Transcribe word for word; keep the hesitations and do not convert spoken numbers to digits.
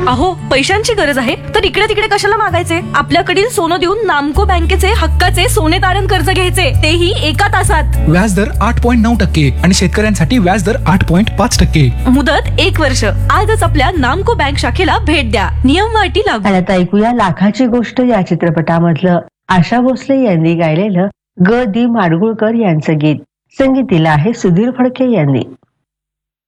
अहो, पैशांची गरज आहे तर इकडे तिकडे कशाला मागायचे? आपल्याकडील सोनं देऊन नामको बँकेचे हक्काचे सोने तारण कर्ज घ्यायचे, तेही एका तासात. व्याजदर आठ पॉईंट नऊ टक्के आणि शेतकऱ्यांसाठी व्याजदर आठ पॉईंट पाच टक्के. मुदत एक वर्ष. आजच आपल्या नामको बँक शाखेला भेट द्या. नियम व अटी लागू. आणि आता ऐकूया लाखाची गोष्ट या चित्रपटामधलं आशा भोसले यांनी गायलेलं ग दी माडगुळकर यांचं गीत. संगीत दिलं आहे सुधीर फडके यांनी.